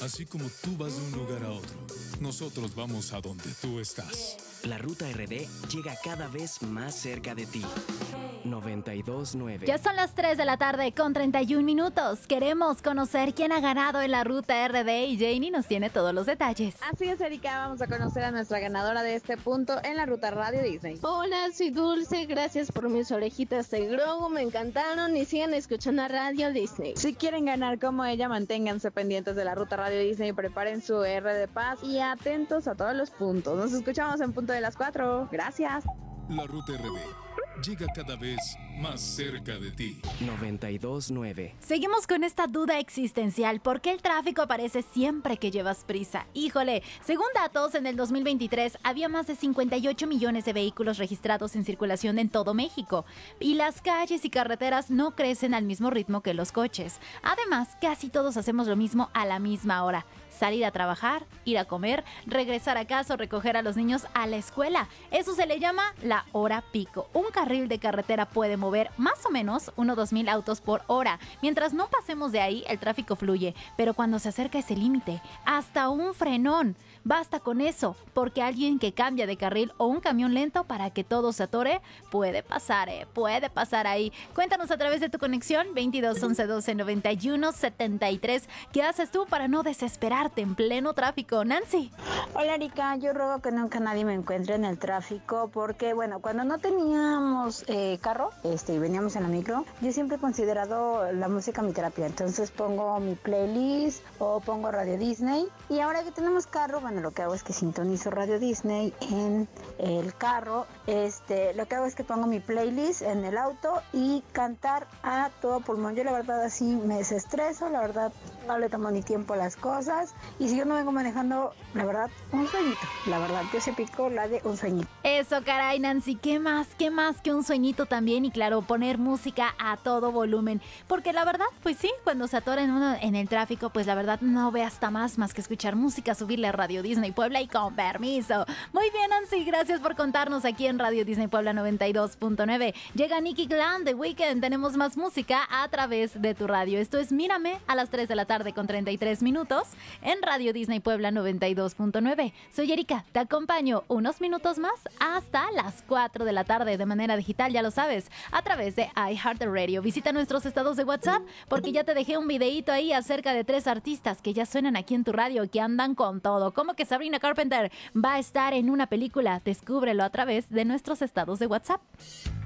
Así como tú vas de un lugar a otro, nosotros vamos a donde tú estás. La Ruta RD llega cada vez más cerca de ti. 92.9. Ya son las 3 de la tarde con 31 minutos. Queremos conocer quién ha ganado en la Ruta RD y Janie nos tiene todos los detalles. Así es, Erika, vamos a conocer a nuestra ganadora de este punto en la Ruta Radio Disney. Hola, soy Dulce, gracias por mis orejitas de Grogu, me encantaron y sigan escuchando a Radio Disney. Si quieren ganar como ella, manténganse pendientes de la Ruta Radio Disney, preparen su R de paz y atentos a todos los puntos. Nos escuchamos en punto de las 4. Gracias. La Ruta RD llega cada vez más cerca de ti. 92.9. Seguimos con esta duda existencial. ¿Por qué el tráfico aparece siempre que llevas prisa? Híjole, según datos, en el 2023 había más de 58 millones de vehículos registrados en circulación en todo México. Y las calles y carreteras no crecen al mismo ritmo que los coches. Además, casi todos hacemos lo mismo a la misma hora. Salir a trabajar, ir a comer, regresar a casa o recoger a los niños a la escuela. Eso se le llama la hora pico. Un carril de carretera puede mover más o menos 2,000 autos por hora. Mientras no pasemos de ahí, el tráfico fluye. Pero cuando se acerca ese límite, hasta un frenón. Basta con eso, porque alguien que cambia de carril o un camión lento para que todo se atore, puede pasar ahí. Cuéntanos a través de tu conexión 22 11 12 91 73. ¿Qué haces tú para no desesperarte en pleno tráfico, Nancy? Hola Erika, yo ruego que nunca nadie me encuentre en el tráfico porque, bueno, cuando no teníamos carro y veníamos en la micro, yo siempre he considerado la música mi terapia. Entonces pongo mi playlist o pongo Radio Disney. Y ahora que tenemos carro, bueno, lo que hago es que sintonizo Radio Disney en el carro. Lo que hago es que pongo mi playlist en el auto y cantar a todo pulmón. Yo la verdad así me desestreso, la verdad no le tomo ni tiempo a las cosas. Y si yo no vengo manejando, la verdad, un sueñito. La verdad, yo se pico la de un sueñito. Eso, caray, Nancy, ¿qué más que un sueñito también? Y claro, poner música a todo volumen. Porque la verdad, pues sí, cuando se atora uno en el tráfico, pues la verdad no ve hasta más que escuchar música, subirle a Radio Disney Puebla y con permiso. Muy bien, Nancy, gracias por contarnos aquí en Radio Disney Puebla 92.9. Llega Nicky Clan de Weekend, tenemos más música a través de tu radio. Esto es Mírame a las 3 de la tarde con 33 minutos en Radio Disney Puebla 92.9. Soy Erika, te acompaño unos minutos más hasta las 4 de la tarde de manera digital, ya lo sabes, a través de iHeartRadio. Visita nuestros estados de WhatsApp porque ya te dejé un videíto ahí acerca de 3 artistas que ya suenan aquí en tu radio, que andan con todo. Como que Sabrina Carpenter va a estar en una película. Descúbrelo a través de nuestros estados de WhatsApp.